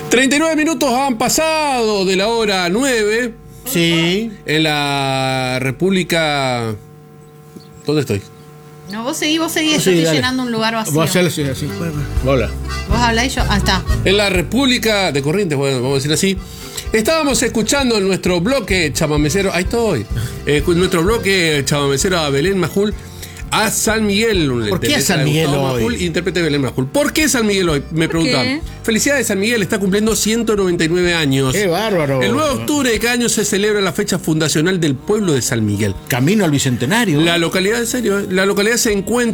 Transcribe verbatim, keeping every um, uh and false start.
treinta y nueve minutos han pasado de la hora nueve. Sí. En la República... ¿Dónde estoy? No, vos seguís, vos seguís, Sí, yo estoy dale. llenando un lugar vacío. Vos hacelo así, así. Hola. Vos hablás y yo... Ah, está. En la República de Corrientes, bueno, vamos a decir así. Estábamos escuchando en nuestro bloque chamamecero... Ahí estoy. Eh, nuestro bloque chamamecero a Belén Majul. A San Miguel. ¿Por qué a San Miguel hoy? Majul, intérprete Belén Majul. ¿Por qué San Miguel hoy? Me ¿Por preguntan. qué? Felicidades, San Miguel está cumpliendo ciento noventa y nueve años. ¡Qué bárbaro! El nueve de octubre de cada año se celebra la fecha fundacional del pueblo de San Miguel. Camino al Bicentenario. La localidad, en serio, la localidad se encuentra